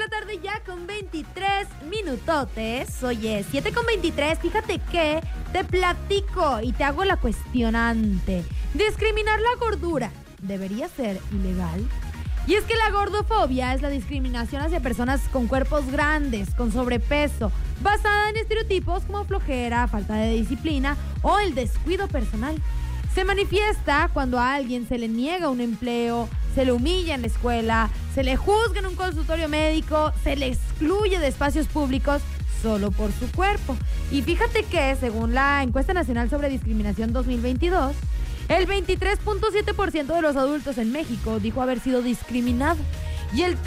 la tarde ya con 23 minutotes. Oye, 7:23. Fíjate que te platico y te hago la cuestionante. ¿Discriminar la gordura debería ser ilegal? Y es que la gordofobia es la discriminación hacia personas con cuerpos grandes, con sobrepeso, basada en estereotipos como flojera, falta de disciplina o el descuido personal. Se manifiesta cuando a alguien se le niega un empleo, se le humilla en la escuela, se le juzga en un consultorio médico, se le excluye de espacios públicos solo por su cuerpo. Y fíjate que, según la Encuesta Nacional sobre Discriminación 2022, el 23.7% de los adultos en México dijo haber sido discriminado y el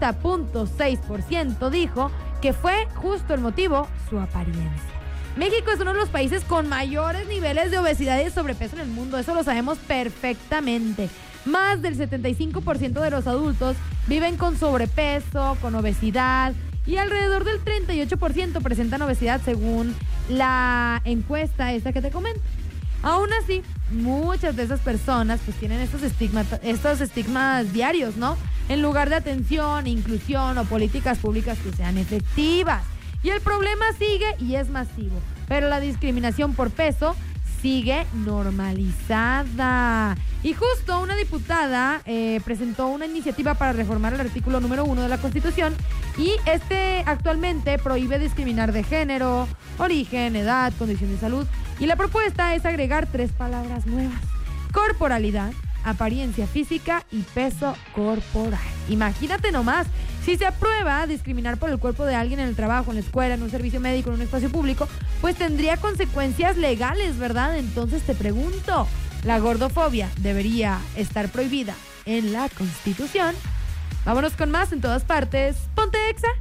30.6% dijo que fue justo el motivo su apariencia. México es uno de los países con mayores niveles de obesidad y sobrepeso en el mundo, eso lo sabemos perfectamente. Más del 75% de los adultos viven con sobrepeso, con obesidad, y alrededor del 38% presentan obesidad según la encuesta esta que te comento. Aún así, muchas de esas personas pues tienen estos estigmas diarios, ¿no? En lugar de atención, inclusión o políticas públicas que sean efectivas. Y el problema sigue y es masivo, pero la discriminación por peso sigue normalizada. Y justo una diputada presentó una iniciativa para reformar el artículo número 1 de la Constitución y actualmente prohíbe discriminar de género, origen, edad, condición de salud. Y la propuesta es agregar 3 palabras nuevas: corporalidad, apariencia física y peso corporal. Imagínate nomás, si se aprueba discriminar por el cuerpo de alguien en el trabajo, en la escuela, en un servicio médico, en un espacio público, pues tendría consecuencias legales, ¿verdad? Entonces te pregunto, ¿la gordofobia debería estar prohibida en la Constitución? Vámonos con más en todas partes. Ponte Exa.